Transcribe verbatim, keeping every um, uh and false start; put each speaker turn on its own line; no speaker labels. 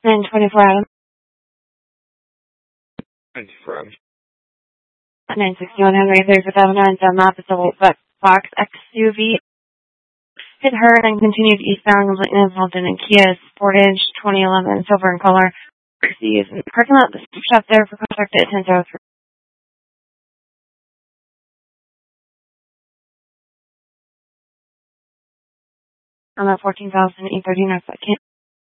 nine twenty-four Adam.
twenty-four Adam.
nine sixty-one Henry, thirty-fifth Avenue, and South Map is a Fox X U V. Hit her and continued eastbound, involved in a Kia Sportage twenty eleven, silver in color. See, parking lot, the shop there for contact at ten oh three. I'm at fourteen thousand eight thirty North Second.